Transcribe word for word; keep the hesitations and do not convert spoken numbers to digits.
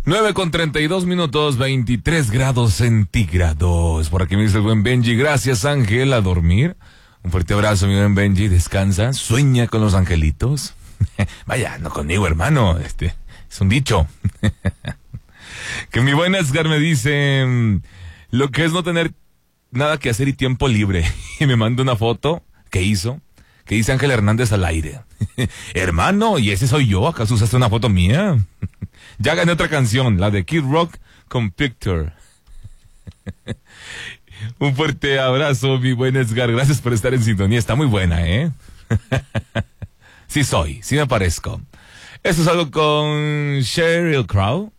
nueve con treinta y dos minutos, veintitrés grados centígrados. Por aquí me dice el buen Benji. Gracias, Ángel, a dormir. Un fuerte abrazo, mi buen Benji. Descansa, sueña con los angelitos. Vaya, no conmigo, hermano. Este es un dicho. Que mi buen Edgar me dice lo que es no tener nada que hacer y tiempo libre. Y me manda una foto que hizo, que dice Ángel Hernández al aire. Hermano, ¿y ese soy yo? ¿Acaso usaste una foto mía? Ya gané otra canción, la de Kid Rock con Picture. Un fuerte abrazo, mi buen Edgar. Gracias por estar en sintonía. Está muy buena, ¿eh? Sí soy, sí me parezco. Esto es algo con Sheryl Crow.